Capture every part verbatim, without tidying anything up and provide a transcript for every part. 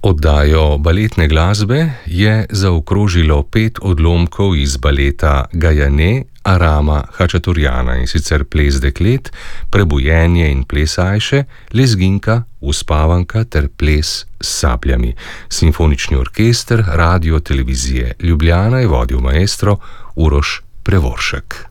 Oddajo baletne glasbe je zaokrožilo pet odlomkov iz baleta Gajane Arama Hačaturjana, in sicer Ples deklet, Prebujenje in ples Ajše, Lezginka, Uspavanka ter Ples s sabljami. Simfonični orkester Radio Televizije Ljubljana je vodil maestro Uroš Prevoršek.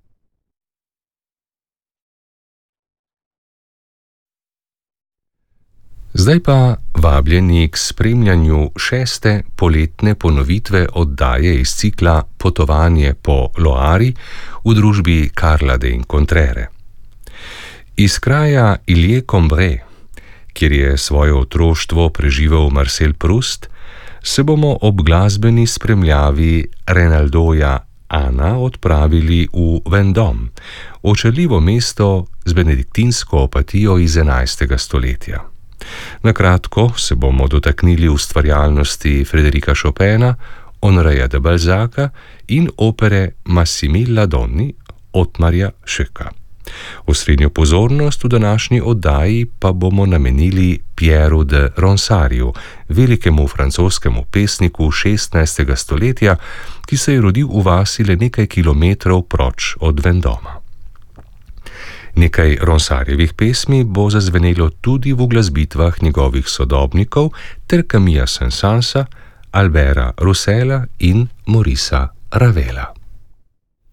Zdaj pa vabljeni k spremljanju šeste poletne ponovitve oddaje iz cikla Potovanje po Loari v družbi Karla de Incontrere. Iz kraja Illiers-Combray, kjer je svoje otroštvo preživel Marcel Proust, se bomo ob glasbeni spremljavi Renaldoja Ana odpravili v Vendôme, očarljivo mesto z benediktinsko opatijo iz enajstega stoletja. Na kratko se bomo dotaknili ustvarjalnosti Frederika Chopina, Honoreja de Balzaca in opere Massimilla Donni Otmarja Šeka. Osrednjo pozornost v današnji oddaji pa bomo namenili Pierru de Ronsardiju, velikemu francoskemu pesniku šestnajstega stoletja, ki se je rodil v vasi le nekaj kilometrov proč od Vendôma. Nekaj Ronsardjevih pesmi bo zazvenelo tudi v uglasbitvah njegovih sodobnikov ter Camilla Saint-Saënsa, Alberta Roussela in Maurica Ravela.